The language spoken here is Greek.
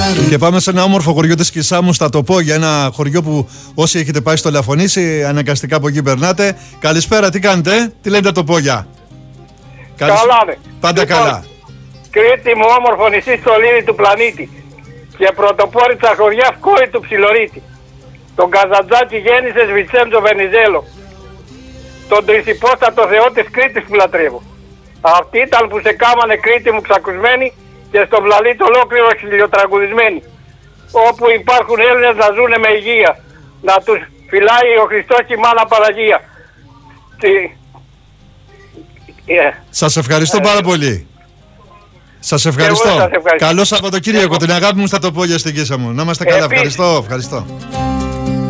Και πάμε σε ένα όμορφο χωριό της Κισάμου στα Τοπόγια, ένα χωριό που όσοι έχετε πάει στο Λαφωνήσι αναγκαστικά από εκεί περνάτε. Καλησπέρα, τι κάνετε, τι λένε τα Τοπόγια? Καλά ναι. Πάντα λοιπόν, καλά. Κρήτη μου, όμορφο νησί στο λίμνη του πλανήτη. Και πρωτοπόρητσα χωριά κόρη του Ψιλορίτη. Τον Καζαντζάκη γέννησες Βιτσέντζο Βενιζέλο. Τον τρισυπόστατο Θεό της Κρήτης που λατρεύω. Αυτοί ήταν που σε κάμανε Κρήτη μου ξακουσμένοι και στο πλανήτη ολόκληρο χιλιοτραγουδισμένοι. Όπου υπάρχουν Έλληνες να ζουνε με υγεία. Να τους φυλάει ο Χριστός και η Μάνα Παναγία. Σας ευχαριστώ πάρα πολύ. Σας ευχαριστώ. Καλό Σαββατοκύριακο. Την αγάπη μου στα Τοπόγια στην Κίσαμο. Να είμαστε καλά. Ευχαριστώ.